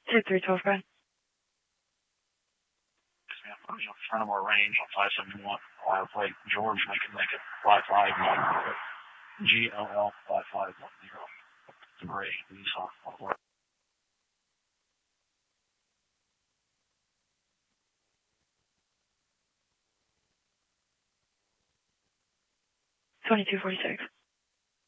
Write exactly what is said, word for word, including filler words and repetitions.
Two three twelve, Brad. I'm in front of our range on five seventy-one. I'll play George, and I can make it five five one. G L L five five one zero. Gray, Nissan, I'll work. Twenty two forty six.